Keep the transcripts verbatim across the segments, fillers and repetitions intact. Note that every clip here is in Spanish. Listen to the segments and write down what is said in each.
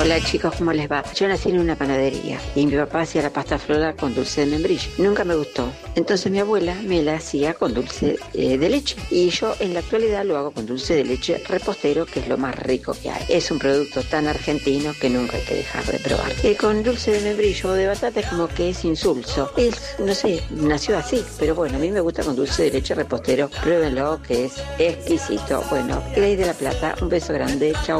Hola chicos, ¿cómo les va? Yo nací en una panadería y mi papá hacía la pasta floral con dulce de membrillo. Nunca me gustó. Entonces mi abuela me la hacía con dulce eh, de leche. Y yo en la actualidad lo hago con dulce de leche repostero, que es lo más rico que hay. Es un producto tan argentino que nunca hay que dejar de probar. Eh, con dulce de membrillo o de batata es como que es insulso. Es, no sé, nació así. Pero bueno, a mí me gusta con dulce de leche repostero. Pruébenlo, que es exquisito. Bueno, Grace de la Plata, un beso grande. Chau.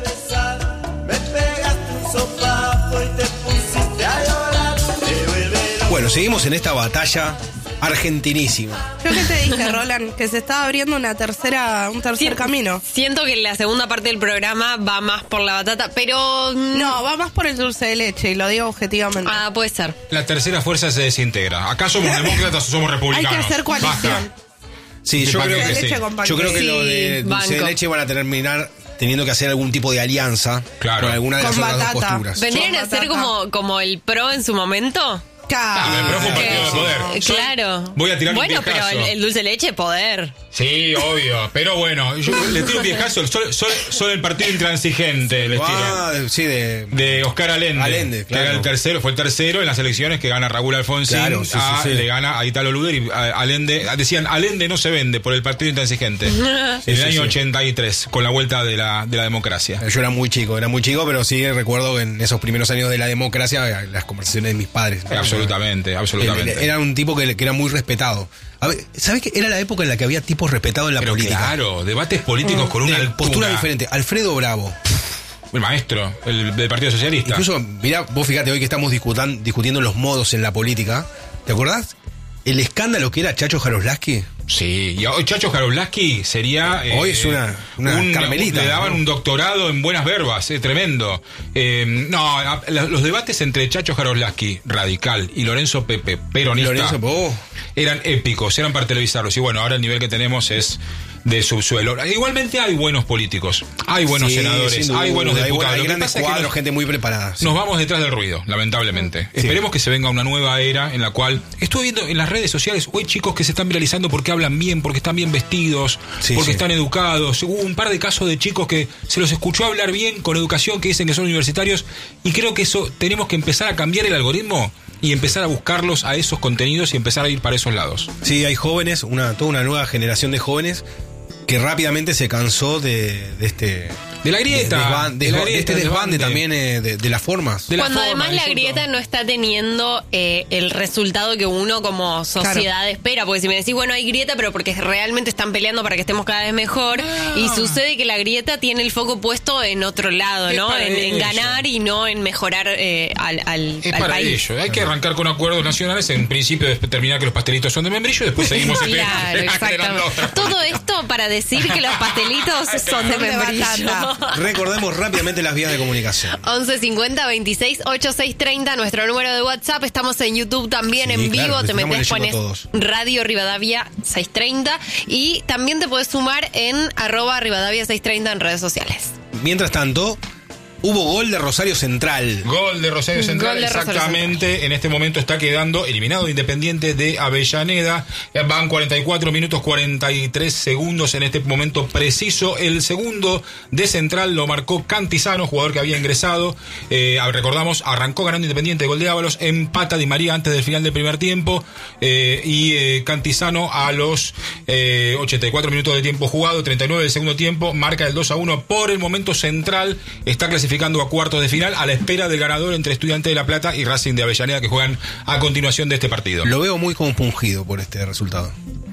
Bueno, seguimos en esta batalla argentinísima. Yo que te dije, Roland, que se estaba abriendo una tercera, un tercer Sien- camino. Siento que la segunda parte del programa va más por la batata, pero... No, va más por el dulce de leche, y lo digo objetivamente. Ah, puede ser. La tercera fuerza se desintegra. ¿Acá somos demócratas o somos republicanos? Hay que hacer coalición. Basta. Sí, yo creo que Dulce de sí. leche con Yo creo que panqueque. lo de Sí, dulce de banco. leche van a terminar teniendo que hacer algún tipo de alianza Claro. con alguna de las Con otras dos batata. posturas. ¿Vendrían a Son ser batata. como, como el PRO en su momento? Claro. Ah, pero fue un Que- partido de poder. eh, Yo claro. voy a tirar un Bueno, pero viejazo. el, el dulce de leche, poder. Sí, obvio. Pero bueno, yo le tiro un viejazo. Son, son, son el partido intransigente, les tiro. Ah, sí, de... De Oscar Allende, Allende, que claro. era el tercero, fue el tercero en las elecciones que gana Raúl Alfonsín, Claro, sí, sí, a- sí. le gana a Italo Luder y a- Allende, decían Allende no se vende por el partido intransigente en el sí, año sí. ochenta y tres, con la vuelta de la, de la democracia. Yo era muy chico, era muy chico, pero sí recuerdo que en esos primeros años de la democracia, las conversaciones de mis padres. Eh, Absolutamente, absolutamente. Era un tipo que, que era muy respetado. A ver, ¿sabes qué? Era la época en la que había tipos respetados en la Pero política. claro, debates políticos con una De altura. postura diferente. Alfredo Bravo. El maestro, el del Partido Socialista. Incluso, mirá, vos fíjate hoy que estamos discutan- discutiendo los modos en la política. ¿Te acordás? El escándalo que era Chacho Jaroslavsky. Sí, y hoy Chacho Jaroslavsky sería... eh, Hoy es una- una un- carmelita, Le daban ¿no? un doctorado en buenas verbas, eh, tremendo. Eh, no, a- la- los debates entre Chacho Jaroslavsky, radical, y Lorenzo Pepe, peronista, Lorenzo, oh, eran épicos, eran para televisarlos. Y bueno, ahora el nivel que tenemos es de subsuelo. Igualmente hay buenos políticos, hay buenos sí, senadores, sin duda, hay buenos hay diputados. buena- hay Lo que grandes pasa es que cuadros, nos- gente muy preparada. sí. Nos vamos detrás del ruido, lamentablemente. Esperemos que se venga una nueva era en la cual... Estuve viendo en las redes sociales hoy chicos que se están viralizando porque hablan bien, porque están bien vestidos, Sí, porque sí. están educados. Hubo un par de casos de chicos que se los escuchó hablar bien, con educación, que dicen que son universitarios. Y creo que eso tenemos que empezar a cambiar el algoritmo y empezar a buscarlos a esos contenidos y empezar a ir para esos lados. Sí, hay jóvenes, una, toda una nueva generación de jóvenes que rápidamente se cansó de, de este... De la grieta. de, desvan- de la de grieta, este del desbande desbande. también eh, de, de las formas. De la Cuando forma, además la insulto. grieta no está teniendo eh, el resultado que uno como sociedad espera. Porque si me decís, bueno, hay grieta, pero porque realmente están peleando para que estemos cada vez mejor. Y sucede que la grieta tiene el foco puesto en otro lado, Es ¿no? para En, en ello. ganar y no en mejorar eh, al, al, Es al para país. ello. Hay que arrancar con acuerdos nacionales. En principio, determinar que los pastelitos son de membrillo. Después seguimos Claro, generando exactamente. otra. Todo esto para decir que los pastelitos son de Son de membrillo. batata. Recordemos rápidamente las vías de comunicación. once cincuenta veintiséis ochenta y seis treinta, nuestro número de WhatsApp. Estamos en YouTube también Sí, en claro, vivo. les Te estamos metes, leyendo pones todos. Radio Rivadavia seiscientos treinta y también te puedes sumar en arroba Rivadavia seiscientos treinta en redes sociales. Mientras tanto, hubo gol de Rosario Central. Gol de Rosario Central, Gol de Rosario exactamente. En este momento está quedando eliminado Independiente de Avellaneda. Van cuarenta y cuatro minutos cuarenta y tres segundos en este momento preciso. El segundo de Central lo marcó Cantizano, jugador que había ingresado. Eh, recordamos, arrancó ganando Independiente, gol de Ábalos, empata Di María antes del final del primer tiempo. Eh, y eh, Cantizano a los eh, ochenta y cuatro minutos de tiempo jugado, treinta y nueve del segundo tiempo, marca el dos a uno. Por el momento Central está clasificado a cuartos de final a la espera del ganador entre Estudiantes de La Plata y Racing de Avellaneda, que juegan a continuación de este partido. Lo veo muy compungido por este resultado.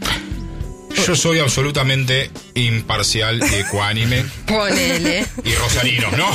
Yo soy absolutamente imparcial y ecuánime. Ponele. Y rosarinos, ¿no?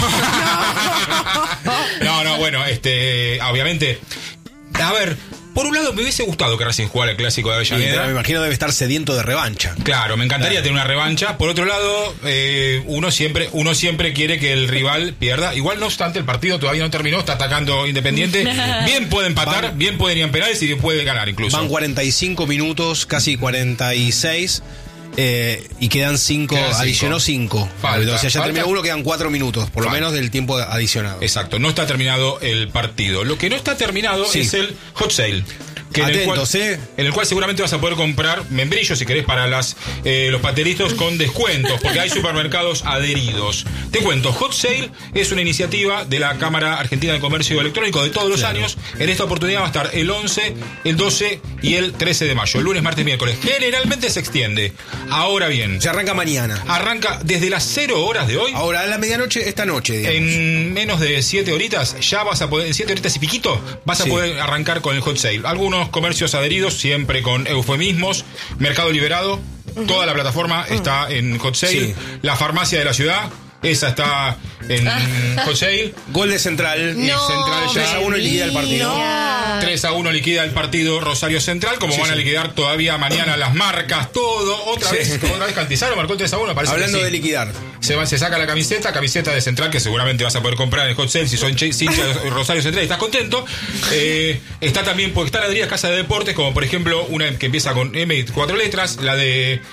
No, no, bueno, este, obviamente, a ver, por un lado me hubiese gustado que Racing jugara el clásico de Sí, pero Avellaneda. me imagino debe estar sediento de revancha. Claro, me encantaría Claro. tener una revancha. Por otro lado, eh, uno siempre uno siempre quiere que el rival pierda. Igual, no obstante, el partido todavía no terminó. Está atacando Independiente. Bien puede empatar, Van- bien puede ir en penales y bien puede ganar incluso. Van cuarenta y cinco minutos, casi cuarenta y seis. Eh, y quedan cinco, Quedan cinco. adicionó cinco. Falta, o sea, ya falta. terminó uno, quedan cuatro minutos, por lo Falta. menos del tiempo adicionado. Exacto, no está terminado el partido. Lo que no está terminado Sí. es el hot sale. Que en, Atentos, el cual, ¿eh? en el cual seguramente vas a poder comprar membrillos, si querés, para las eh, los pasteritos con descuentos, porque hay supermercados adheridos. Te cuento, Hot Sale es una iniciativa de la Cámara Argentina de Comercio Electrónico de todos los Claro. años. En esta oportunidad va a estar el once, el doce y el trece de mayo, lunes, martes, miércoles. Generalmente se extiende. Ahora bien, Se arranca mañana. arranca desde las cero horas de hoy. Ahora, a la medianoche, esta noche, digamos. En menos de siete horitas ya vas a poder, en siete horitas y piquito, vas a Sí. poder arrancar con el Hot Sale. Algunos comercios adheridos, siempre con eufemismos. Mercado Liberado, toda la plataforma está en Hot Sale. Sí. La farmacia de la ciudad, esa está en Hot Sale. Gol de Central. Y Central ya tres a uno liquida el partido. tres a uno liquida el partido Rosario Central, como Sí, van a sí. liquidar todavía mañana las marcas, todo. Otra Sí. vez, otra vez Cantizano marcó el tres a uno, parece Hablando que sí. de liquidar. Se, va, se saca la camiseta, camiseta de Central, que seguramente vas a poder comprar en el Hot Sale si son hinchas de Rosario Central y estás contento. Eh, está también, porque están adheridas casas de deportes, como por ejemplo una que empieza con M y cuatro letras, la de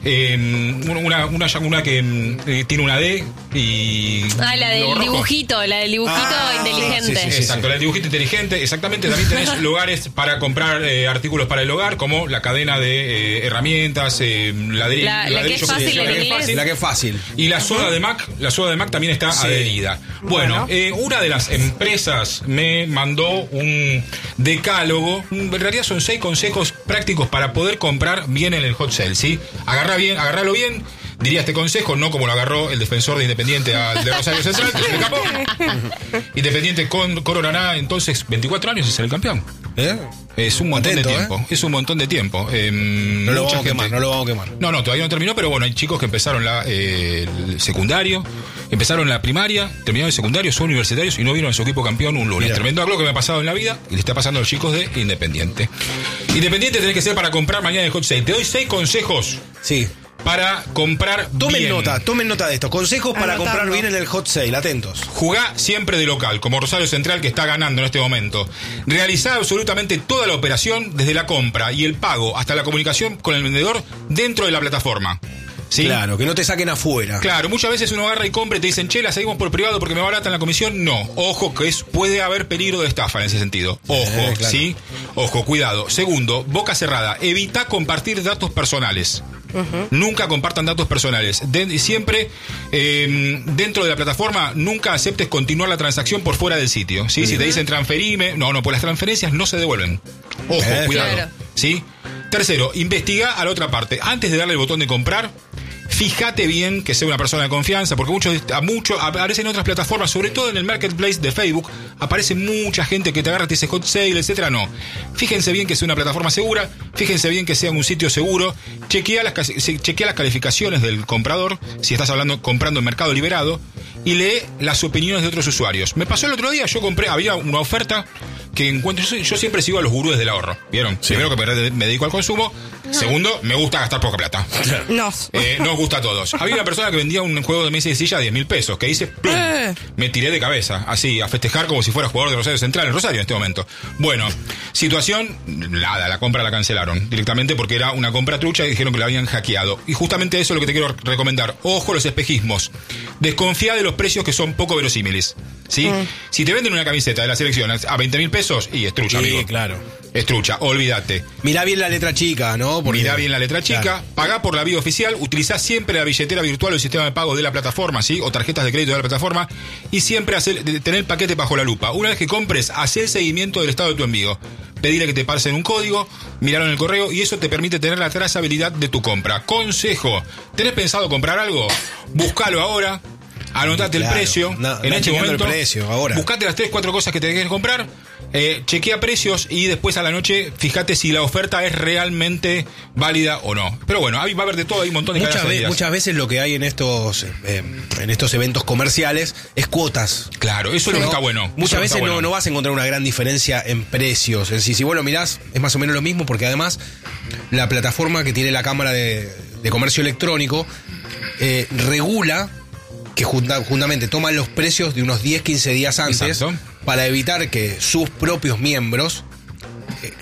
eh, una, una, una que eh, tiene una D y... Ah, la del logo rojo. dibujito, la del dibujito Ah, inteligente. sí, sí, sí. Exacto, la de dibujito inteligente, exactamente. También tenés lugares para comprar eh, artículos para el hogar, como la cadena de eh, herramientas, eh, ladrillo, La- la que es ladrillos, fácil la en que es inglés. fácil. La que es fácil. Y la soda de Mac, la soda de Mac también está Sí. adherida. Bueno, Bueno. eh, una de las empresas me mandó un decálogo. En realidad son seis consejos prácticos para poder comprar bien en el Hot Sale, ¿sí? Agarrá bien, agarralo bien. Diría este consejo, no como lo agarró el defensor de Independiente al de Rosario Central, que se le escapó. Independiente con, coronará entonces veinticuatro años y será el campeón. ¿Eh? Es un montón Atento, de tiempo. ¿eh? Es un montón de tiempo. Eh, No lo mucha vamos a quemar, gente- no lo vamos a quemar. no, no, todavía no terminó, pero bueno, hay chicos que empezaron la, eh, el secundario, empezaron la primaria, terminaron el secundario, son universitarios y no vieron a su equipo campeón un lunes. Mira. Tremendo algo que me ha pasado en la vida y le está pasando a los chicos de Independiente. Independiente tenés que ser para comprar mañana el Hot Sale. Te doy seis consejos Sí. para comprar Tomen bien. nota, tomen nota de esto. Consejos para Anotando. comprar bien en el Hot Sale, atentos. Jugá siempre de local, como Rosario Central que está ganando en este momento. Realizá absolutamente toda la operación desde la compra y el pago hasta la comunicación con el vendedor dentro de la plataforma. ¿Sí? Claro, que no te saquen afuera. Claro, muchas veces uno agarra y compra y te dicen, che, la seguimos por privado porque me baratan la comisión. No, ojo que es, puede haber peligro de estafa en ese sentido. Ojo, Eh, claro. ¿sí? Ojo, cuidado. Segundo, boca cerrada. Evita compartir datos personales. Nunca compartan datos personales. De- siempre eh, dentro de la plataforma, nunca aceptes continuar la transacción por fuera del sitio. ¿Sí? Si te dicen transferime, no, no, pues las transferencias no se devuelven. Ojo, Eh, cuidado. claro. ¿Sí? Tercero, investiga a la otra parte. Antes de darle el botón de comprar, fíjate bien que sea una persona de confianza, porque muchos, a mucho, aparecen en otras plataformas, sobre todo en el marketplace de Facebook, aparece mucha gente que te agarra, te dice hot sale, etcétera. No. Fíjense bien que sea una plataforma segura, fíjense bien que sea un sitio seguro, chequea las, casi- chequea las calificaciones del comprador, si estás hablando comprando en Mercado Liberado, y lee las opiniones de otros usuarios. Me pasó el otro día, yo compré, había una oferta que encuentro, yo, yo siempre sigo a los gurúes del ahorro, ¿vieron? Primero que me, me dedico al consumo, segundo, me gusta gastar poca plata. No. Eh, nos gusta a todos. Había una persona que vendía un juego de mesa y silla a diez mil pesos, que dice, ¡plum! Eh. Me tiré de cabeza, así, a festejar como si fuera jugador de Rosario Central en Rosario en este momento. Bueno, situación, nada, la compra la cancelaron directamente porque era una compra trucha y dijeron que la habían hackeado. Y justamente eso es lo que te quiero recomendar. Ojo los espejismos. Desconfía de los precios que son poco verosímiles. ¿Sí? Si te venden una camiseta de la selección a veinte mil pesos, y es trucha, Sí, amigo. claro. Es trucha, olvídate. Mirá bien la letra chica, ¿no? Porque- Mirá bien la letra chica, Claro. pagá por la vía oficial, utilizá siempre la billetera virtual o el sistema de pago de la plataforma, ¿sí? O tarjetas de crédito de la plataforma, y siempre hacer, de- tener el paquete bajo la lupa. Una vez que compres, hacé el seguimiento del estado de tu envío. Pedile que te pasen un código, miralo en el correo, y eso te permite tener la trazabilidad de tu compra. Consejo, ¿tenés pensado comprar algo? Búscalo ahora. Anotate Claro. el precio No, en no este chequeando momento. el precio, ahora. Buscate las tres, cuatro cosas que te quieres comprar. Eh, chequea precios y después a la noche fíjate si la oferta es realmente válida o no. Pero bueno, ahí va a haber de todo, hay un montón de Muchas, cadenas ve- adheridas. muchas veces lo que hay en estos eh, en estos eventos comerciales es cuotas. Claro, eso es lo que ¿no? está bueno. Eso Muchas es lo que veces está no, bueno. no vas a encontrar una gran diferencia en precios. Es decir, si vos lo mirás, es más o menos lo mismo, porque además la plataforma que tiene la Cámara de, de Comercio Electrónico eh, regula que junta- juntamente toman los precios de unos diez, quince días antes Exacto. para evitar que sus propios miembros eh,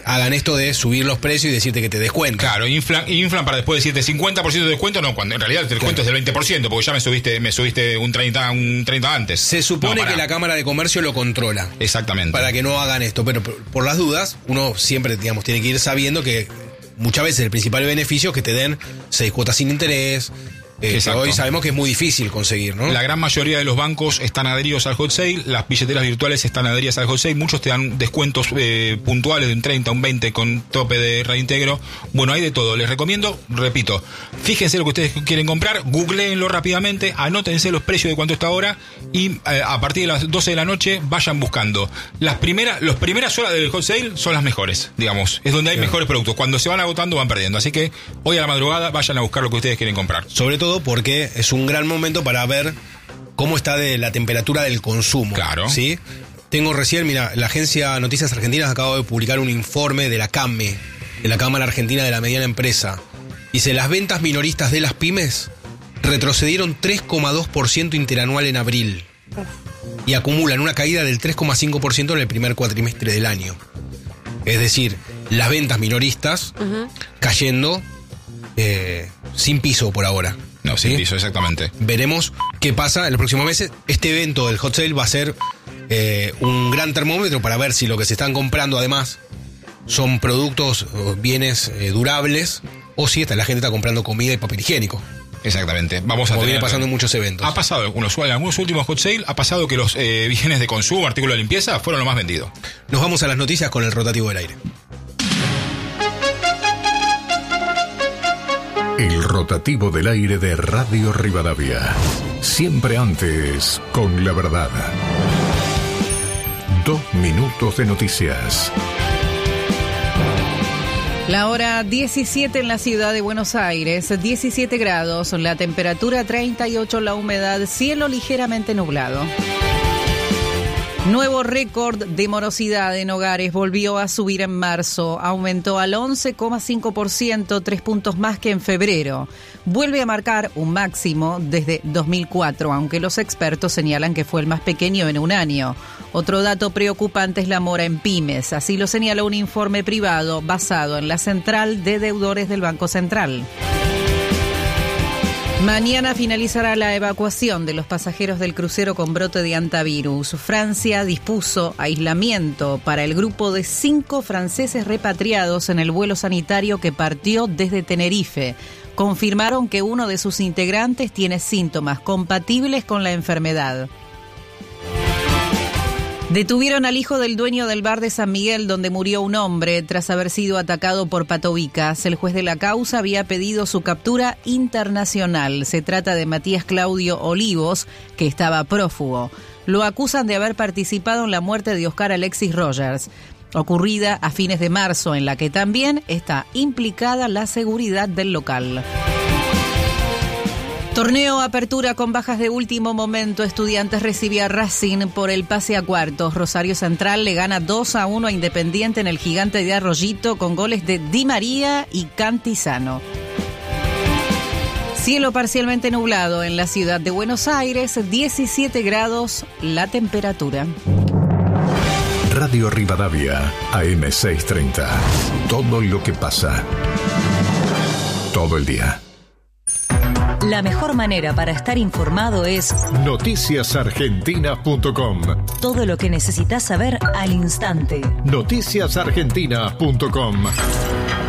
hagan esto de subir los precios y decirte que te descuentan. Claro, inflan, inflan para después decirte cincuenta por ciento de descuento, no, cuando en realidad el descuento claro. es del veinte por ciento, porque ya me subiste me subiste un treinta, un treinta antes. Se supone no, que la Cámara de Comercio lo controla. Exactamente. Para que no hagan esto, pero por, por las dudas, uno siempre, digamos, tiene que ir sabiendo que muchas veces el principal beneficio es que te den seis cuotas sin interés. Eh, que hoy sabemos que es muy difícil conseguir, ¿no? La gran mayoría de los bancos están adheridos al hot sale, las billeteras virtuales están adheridas al hot sale, muchos te dan descuentos eh, puntuales de un treinta, un veinte con tope de reintegro. Bueno, hay de todo. Les recomiendo, repito, fíjense lo que ustedes quieren comprar, googleenlo rápidamente, anótense los precios de cuánto está ahora y eh, a partir de las doce de la noche vayan buscando. Las primeras, las primeras horas del hot sale son las mejores, digamos, es donde hay Bien. mejores productos. Cuando se van agotando van perdiendo. Así que hoy a la madrugada vayan a buscar lo que ustedes quieren comprar. Sobre todo porque es un gran momento para ver cómo está de la temperatura del consumo. Claro. ¿Sí? Tengo recién, mira, la agencia Noticias Argentinas acaba de publicar un informe de la CAME, de la Cámara Argentina de la Mediana Empresa. Dice, las ventas minoristas de las pymes retrocedieron tres coma dos por ciento interanual en abril y acumulan una caída del tres coma cinco por ciento en el primer cuatrimestre del año. Es decir, las ventas minoristas uh-huh. cayendo eh, sin piso por ahora. No, sin ¿sí? piso, exactamente. Veremos qué pasa en los próximos meses. Este evento del hot sale va a ser eh, un gran termómetro para ver si lo que se están comprando además son productos o bienes eh, durables o si esta, la gente está comprando comida y papel higiénico. Exactamente. Vamos Como a viene tener, pasando en muchos eventos. Ha pasado en algunos, en algunos últimos hot sale, ha pasado que los eh, bienes de consumo, artículos de limpieza, fueron los más vendidos. Nos vamos a las noticias con el rotativo del aire. El rotativo del aire de Radio Rivadavia. Siempre antes, con la verdad. Dos minutos de noticias. La hora diecisiete en la ciudad de Buenos Aires, diecisiete grados, la temperatura treinta y ocho, la humedad, cielo ligeramente nublado. Nuevo récord de morosidad en hogares volvió a subir en marzo, aumentó al once coma cinco por ciento, tres puntos más que en febrero. Vuelve a marcar un máximo desde dos mil cuatro, aunque los expertos señalan que fue el más pequeño en un año. Otro dato preocupante es la mora en pymes, así lo señaló un informe privado basado en la Central de Deudores del Banco Central. Mañana finalizará la evacuación de los pasajeros del crucero con brote de hantavirus. Francia dispuso aislamiento para el grupo de cinco franceses repatriados en el vuelo sanitario que partió desde Tenerife. Confirmaron que uno de sus integrantes tiene síntomas compatibles con la enfermedad. Detuvieron al hijo del dueño del bar de San Miguel donde murió un hombre tras haber sido atacado por patobicas. El juez de la causa había pedido su captura internacional. Se trata de Matías Claudio Olivos, que estaba prófugo. Lo acusan de haber participado en la muerte de Oscar Alexis Rogers, ocurrida a fines de marzo, en la que también está implicada la seguridad del local. Torneo Apertura con bajas de último momento. Estudiantes recibe a Racing por el pase a cuartos. Rosario Central le gana dos a uno a Independiente en el Gigante de Arroyito con goles de Di María y Cantizano. Cielo parcialmente nublado en la ciudad de Buenos Aires, diecisiete grados la temperatura. Radio Rivadavia, A M seiscientos treinta. Todo lo que pasa. Todo el día. La mejor manera para estar informado es noticias argentinas punto com. Todo lo que necesitas saber al instante. noticias argentinas punto com.